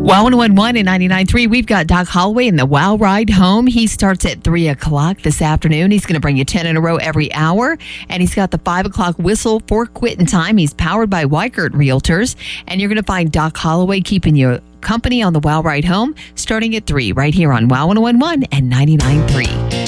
Wow 101 and 99.3, we've got Doc Holloway in the Wow Ride Home. He starts at 3 o'clock this afternoon. He's going to bring you 10 in a row every hour. And he's got the 5 o'clock whistle for quitting time. He's powered by Weikert Realtors. And you're going to find Doc Holloway keeping you company on the Wow Ride Home starting at 3 right here on Wow 101 and 99.3.